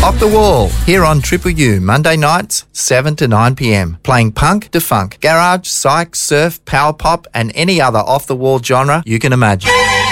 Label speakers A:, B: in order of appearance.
A: Off the Wall, here on Triple U, Monday nights, 7 to 9 p.m. Playing punk to funk, garage, psych, surf, power pop and any other off-the-wall genre you can imagine.